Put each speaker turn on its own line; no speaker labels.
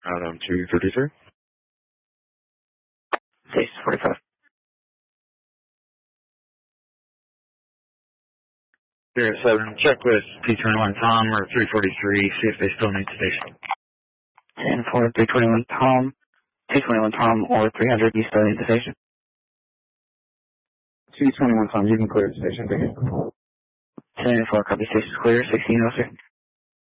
Adam 233.
Station 45.
07, check with P21 Tom or 343, see if they still need station.
10-4, 321 Tom, 221 Tom, or 300, you still need the station?
221 Tom, you can clear the station.
10-4, copy, station's clear, 16 officer.